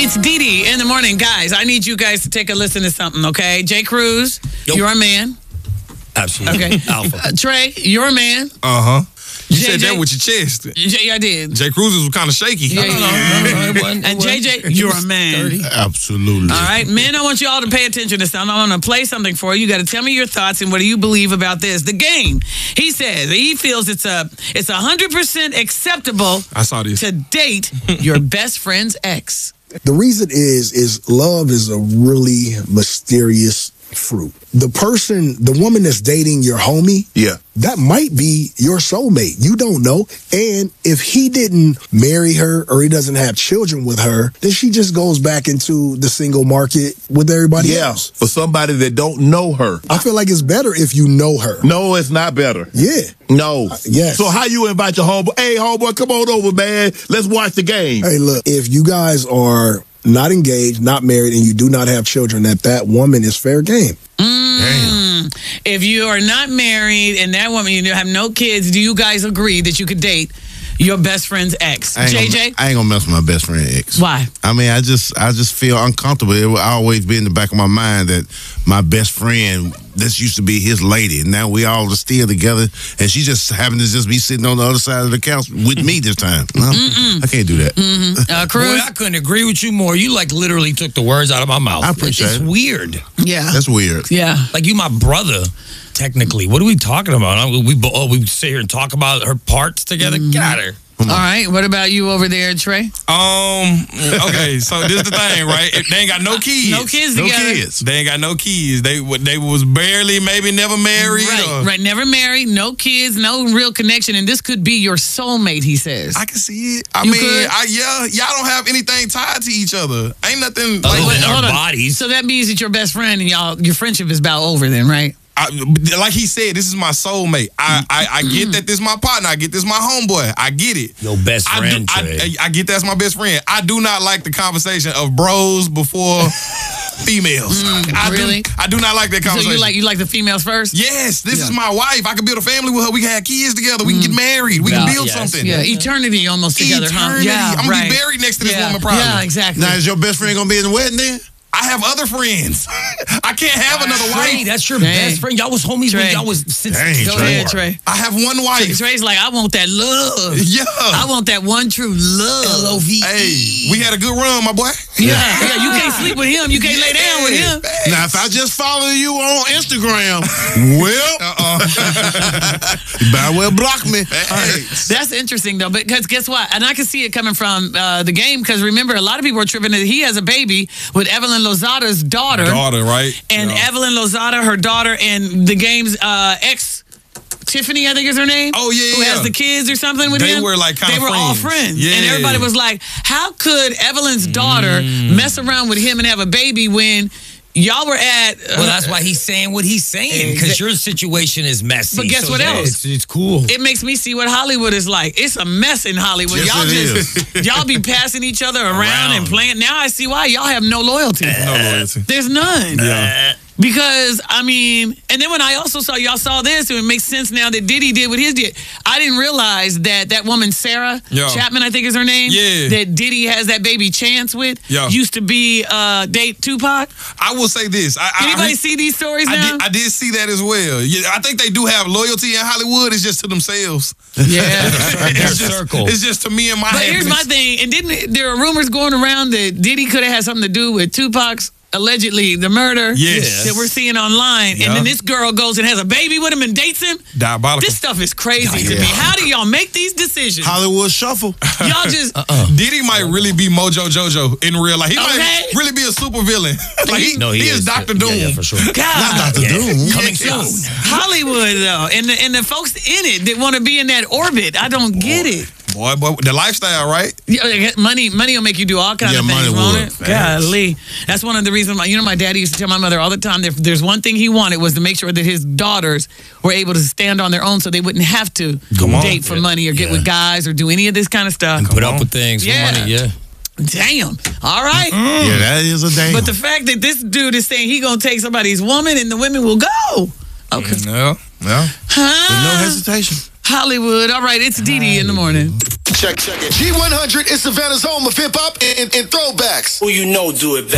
It's Dee Dee in the morning. Guys, I need you guys to take a listen to something, okay? Jay Cruz, you're a man. Absolutely. Okay. Alpha. Trey, you're a man. Uh-huh. You said JJ that with your chest. Jay, I did. Jay Cruz was kind of shaky. Yeah, No, it wasn't. And JJ, you're a man. Absolutely. All right, men, I want you all to pay attention to something. I'm going to play something for you. You got to tell me your thoughts and what do you believe about this. The game. He says he feels it's 100% acceptable I saw this. to date your best friend's ex. The reason is love is a really mysterious fruit. The woman that's dating your homie, Yeah. that might be your soulmate. You don't know. And if he didn't marry her or he doesn't have children with her, then she just goes back into the single market with everybody else. For somebody that don't know her. I feel like it's better if you know her. No, it's not better. Yeah. No. Yes. So how you invite your homeboy? Hey, homeboy, come on over, man. Let's watch the game. Hey, look, if you guys are not engaged, not married, and you do not have children, that woman is fair game. Damn. If you are not married and that woman, you have no kids, do you guys agree that you could date your best friend's ex? JJ? I ain't gonna mess with my best friend ex. Why? I mean, I just feel uncomfortable. It will always be in the back of my mind that my best friend, this used to be his lady, and now we all are still together, and she just happened to just be sitting on the other side of the couch with me this time. No, I can't do that. Cruz? Boy, I couldn't agree with you more. You literally took the words out of my mouth. I appreciate It's it. weird. Yeah. That's weird. Yeah. Like, you my brother, technically. What are we talking about? We sit here and talk about her parts together? Get out of here. All right. What about you over there, Trey? Okay, so this is the thing, right? They ain't got no kids. No kids No together. kids. They ain't got no kids. They was barely, maybe never married. Right. Never married, no kids, no real connection, and this could be your soulmate, he says. I can see it. You could? Y'all don't have anything tied to each other. Ain't nothing Other like than hold our on. bodies. So that means that your best friend and your friendship is about over then, right? like he said, this is my soulmate. I get that this is my partner. I get this my homeboy. I get it. Your best friend, I get that's my best friend. I do not like the conversation of bros before females. Really? I do not like that So conversation. you like the females first? Yes, this is my wife. I can build a family with her. We can have kids together. We can get married. We can build something. Yeah, eternity almost together, huh? Eternity. Yeah, I'm gonna right. be buried next to this woman probably. Yeah, exactly. Now, is your best friend gonna be in the wedding then? I have other friends. I can't have another Trey, wife. that's your Dang. best friend. Y'all was homies Trey. when y'all was since Dang, Go ahead, Trey. I have one wife. Trey's like, I want that love. Yeah. I want that one true love. L-O-V-E. Hey, we had a good run, my boy. Yeah, you can't sleep with him. You can't lay down with him. Now, if I just follow you on Instagram, well, you better well block me. That's interesting, though, because guess what? And I can see it coming from the game, because remember, a lot of people are tripping that he has a baby with Evelyn Lozada's daughter. Right? And Yeah. Evelyn Lozada, her daughter, and the game's ex, Tiffany, I think is her name. Oh, yeah, Who yeah. has the kids or something with They him. were, like, kinda They were all friends. friends. Yeah. And everybody was like, how could Evelyn's daughter mess around with him and have a baby when y'all were at... Well, that's why he's saying what he's saying, because your situation is messy. But guess what else? It's cool. It makes me see what Hollywood is like. It's a mess in Hollywood. Yes, Y'all be passing each other around and playing. Now I see why. Y'all have no loyalty. No loyalty. There's none. Yeah. Because, I mean, and then when I also y'all saw this, and it makes sense now that Diddy did what his did. I didn't realize that woman, Sarah Chapman, I think is her name, that Diddy has that baby Chance with, used to be date Tupac. I will say this. Anybody see these stories now? I did see that as well. Yeah, I think they do have loyalty in Hollywood. It's just to themselves. Yeah. It's just to me and my But here's my thing, and didn't there are rumors going around that Diddy could have had something to do with Tupac's allegedly the murder that we're seeing online, and then this girl goes and has a baby with him and dates him. Diabolical. This stuff is crazy to me. How do y'all make these decisions? Hollywood shuffle. Y'all just Diddy might really be Mojo Jojo in real life. He might really be a super villain. Like he is Dr. Doom. Yeah, for sure. God, Not Dr. Doom. Coming soon. Hollywood though, and the folks in it that want to be in that orbit, I don't get it. Boy, the lifestyle, right? Yeah, money will make you do all kinds of things, money won't would. it? Golly. That's one of the reasons my daddy used to tell my mother all the time that if there's one thing he wanted was to make sure that his daughters were able to stand on their own so they wouldn't have to date for money or get with guys or do any of this kind of stuff. And put up with things for money, Damn. All right. Yeah, that is a damn. But the fact that this dude is saying he gonna take somebody's woman and the women will go. Okay. Yeah. Well, with no hesitation. Hollywood. All right, it's Dee Dee in the morning. Check it. G100 is Savannah's home of hip hop and throwbacks. Who you know do it better.